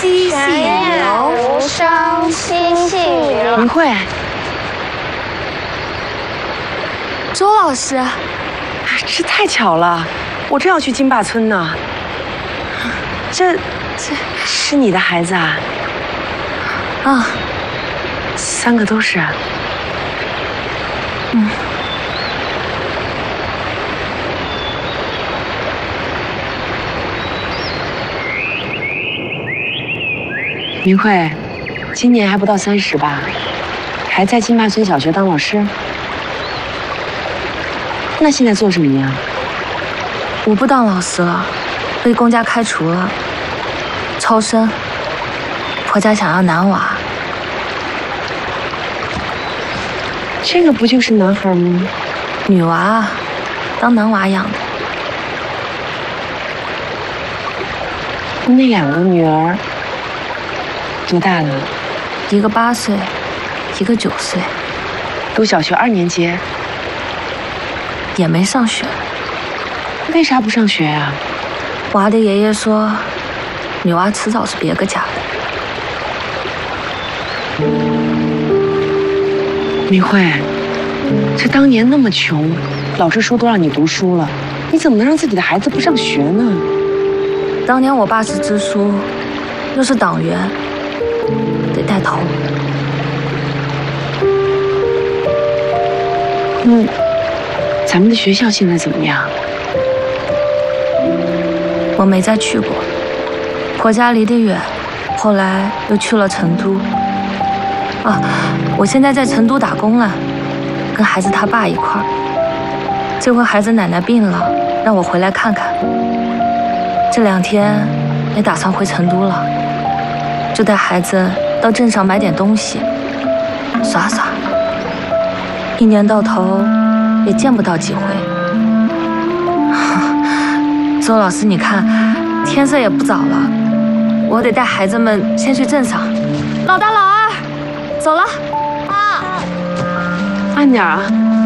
细流，无声惜细流。 明慧， 周老师， 这太巧了，我正要去金坝村呢。这是你的孩子啊？ 啊 ，3个都是。明慧，今年还不到30吧？还在金坝村小学当老师？那现在做什么呀？ 我不当老师了，被公家开除了。超生，婆家想要男娃。 这个不就是男孩吗？ 女娃，当男娃养的。 那2个女儿多大了？ 一个8岁，一个9岁， 读小学2年级， 也没上学。 为啥不上学呀？ 娃的爷爷说，女娃迟早是别个家的。 明慧，这当年那么穷，老师说都让你读书了，你怎么能让自己的孩子不上学呢？ 当年我爸是支书，又是党员，得带头。 咱们的学校现在怎么样？ 我没再去过，婆家离得远，后来又去了成都。我现在在成都打工了，跟孩子他爸一块儿。这回孩子奶奶病了，让我回来看看。这2天也打算回成都了，就带孩子到镇上买点东西，耍耍。1年到头也见不到几回。周老师，你看，天色也不早了，我得带孩子们先去镇上。老大、老二，走了。 慢点啊。